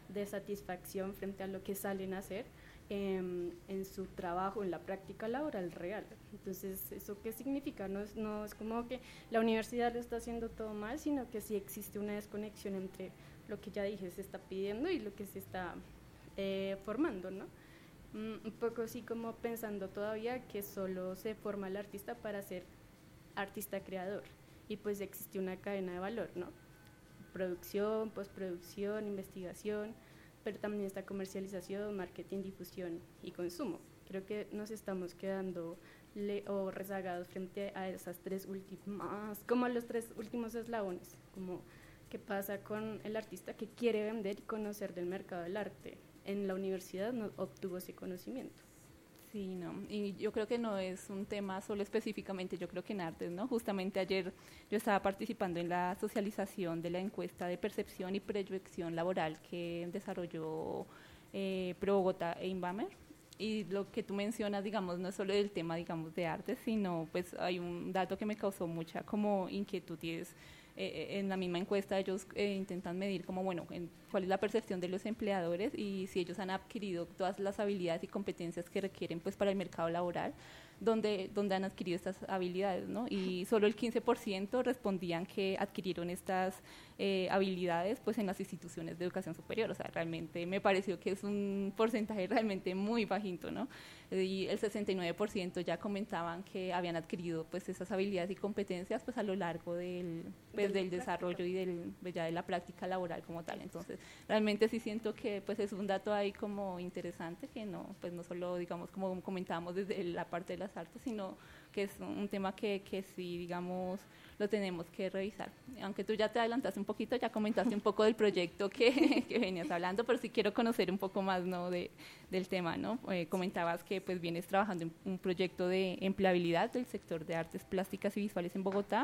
de satisfacción frente a lo que salen a hacer en su trabajo, en la práctica laboral real. Entonces, ¿eso qué significa? No es como que la universidad lo está haciendo todo mal, sino que sí existe una desconexión entre lo que ya dije se está pidiendo y lo que se está formando, ¿no? Un poco así como pensando todavía que solo se forma el artista para ser artista creador, y pues existe una cadena de valor, ¿no? Producción, postproducción, investigación, pero también está comercialización, marketing, difusión y consumo. Creo que nos estamos quedando o rezagados frente a esas tres últimas, como los tres últimos eslabones, como qué pasa con el artista que quiere vender y conocer del mercado del arte. En la universidad no obtuvo ese conocimiento. Sí, no, y yo creo que no es un tema solo específicamente, yo creo que en artes, ¿no? Justamente ayer yo estaba participando en la socialización de la encuesta de percepción y proyección laboral que desarrolló Pro Bogotá e Inbamer, y lo que tú mencionas, digamos, no es solo el tema, digamos, de artes, sino pues hay un dato que me causó mucha como inquietud, y es en la misma encuesta ellos intentan medir como, bueno, cuál es la percepción de los empleadores y si ellos han adquirido todas las habilidades y competencias que requieren pues para el mercado laboral, donde han adquirido estas habilidades, ¿no? Y solo el 15% respondían que adquirieron estas habilidades pues en las instituciones de educación superior. O sea, realmente me pareció que es un porcentaje realmente muy bajito, ¿no? Y el 69% ya comentaban que habían adquirido pues esas habilidades y competencias pues a lo largo del desarrollo y ya de la práctica laboral como tal. Entonces, realmente sí siento que pues es un dato ahí como interesante, que no, pues no solo, digamos, como comentábamos desde la parte de las artes, sino que es un tema que sí, digamos, lo tenemos que revisar. Aunque tú ya te adelantaste un poquito, ya comentaste un poco del proyecto que venías hablando, pero sí quiero conocer un poco más, ¿no?, del tema, ¿no? Comentabas que pues vienes trabajando en un proyecto de empleabilidad del sector de artes plásticas y visuales en Bogotá,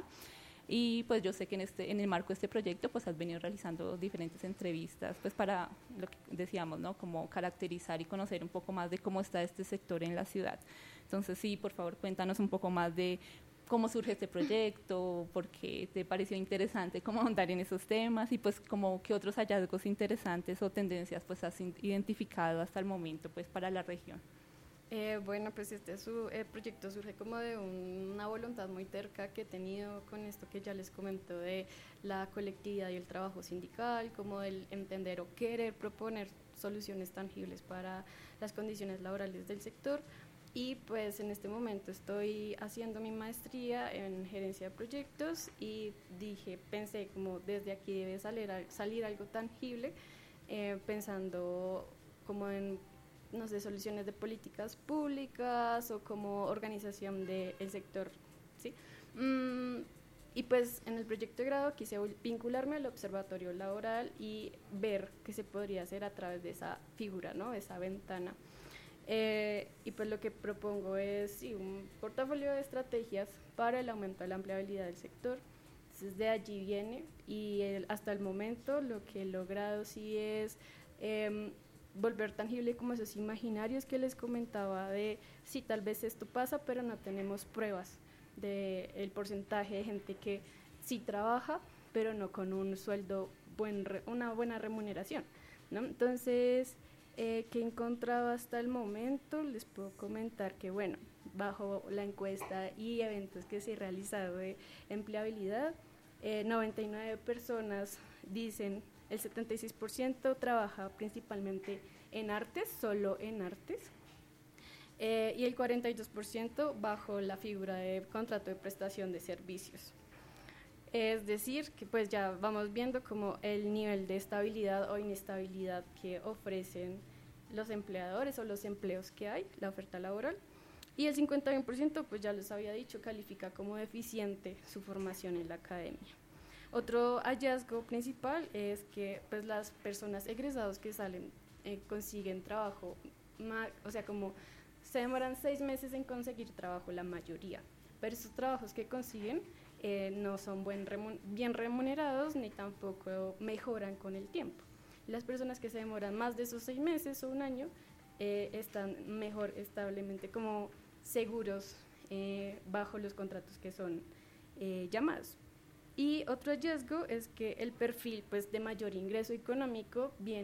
y pues yo sé que en el marco de este proyecto pues has venido realizando diferentes entrevistas pues para lo que decíamos, ¿no?, como caracterizar y conocer un poco más de cómo está este sector en la ciudad. Entonces sí, por favor, cuéntanos un poco más de cómo surge este proyecto, por qué te pareció interesante cómo ahondar en esos temas, y pues como qué otros hallazgos interesantes o tendencias pues has identificado hasta el momento pues para la región. Bueno, pues proyecto surge como de una voluntad muy terca que he tenido con esto que ya les comento de la colectividad y el trabajo sindical, como el entender o querer proponer soluciones tangibles para las condiciones laborales del sector. Y pues en este momento estoy haciendo mi maestría en gerencia de proyectos y pensé como desde aquí debe salir algo tangible, pensando como en, no sé, soluciones de políticas públicas o como organización del sector, ¿sí? Y pues en el proyecto de grado quise vincularme al observatorio laboral y ver qué se podría hacer a través de esa figura, ¿no?, esa ventana. Y pues lo que propongo es sí, un portafolio de estrategias para el aumento de la empleabilidad del sector. Entonces de allí viene, y hasta el momento lo que he logrado sí es volver tangible como esos imaginarios que les comentaba de sí, tal vez esto pasa, pero no tenemos pruebas del porcentaje de gente que sí trabaja, pero no con un sueldo, una buena remuneración, ¿no? Entonces, ¿qué he encontrado hasta el momento? Les puedo comentar que, bueno, bajo la encuesta y eventos que se he realizado de empleabilidad, 99 personas dicen, el 76% trabaja principalmente en artes, solo en artes, y el 42% bajo la figura de contrato de prestación de servicios. Es decir, que pues ya vamos viendo como el nivel de estabilidad o inestabilidad que ofrecen los empleadores o los empleos que hay, la oferta laboral, y el 51%, pues ya les había dicho, califica como deficiente su formación en la academia. Otro hallazgo principal es que pues las personas egresados que salen consiguen trabajo, o sea, como se demoran 6 meses en conseguir trabajo la mayoría, pero esos trabajos que consiguen no son bien remunerados ni tampoco mejoran con el tiempo. Las personas que se demoran más de esos 6 meses o un año están mejor establemente como seguros bajo los contratos que son llamados. Y otro hallazgo es que el perfil pues, de mayor ingreso económico viene